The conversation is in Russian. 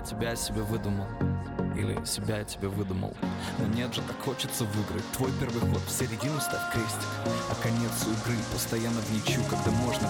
тебя себе выдумал, или себя я тебе выдумал. Но нет же, так хочется выиграть твой первый ход, в середину ставь крестик, а конец у игры постоянно в ничью, когда можно